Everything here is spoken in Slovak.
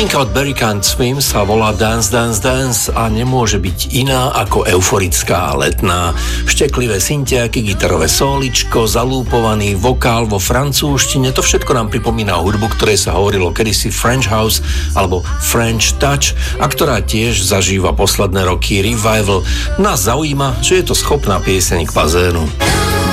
Novinka od Barry Can't Swim sa volá Dance, Dance, Dance a nemôže byť iná ako euforická letná. Šteklivé syntiaky, gitarové soličko, zalúpovaný vokál vo francúzštine, to všetko nám pripomína hudbu, ktorej sa hovorilo kedysi French House alebo French Touch a ktorá tiež zažíva posledné roky revival. Nás zaujíma, že je to schopná pieseň k bazénu.